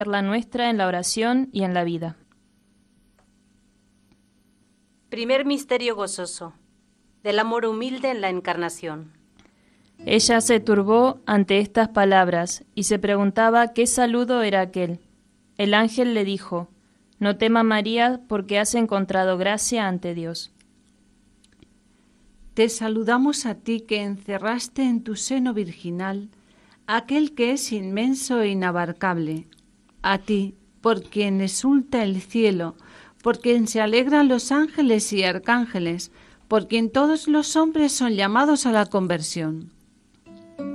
la nuestra en la oración y en la vida. Primer misterio gozoso, del amor humilde en la Encarnación. Ella se turbó ante estas palabras y se preguntaba qué saludo era aquel. El ángel le dijo: No tema, María, porque has encontrado gracia ante Dios. Te saludamos a ti que encerraste en tu seno virginal aquel que es inmenso e inabarcable, a ti, por quien exulta el cielo, por quien se alegran los ángeles y arcángeles, por quien todos los hombres son llamados a la conversión.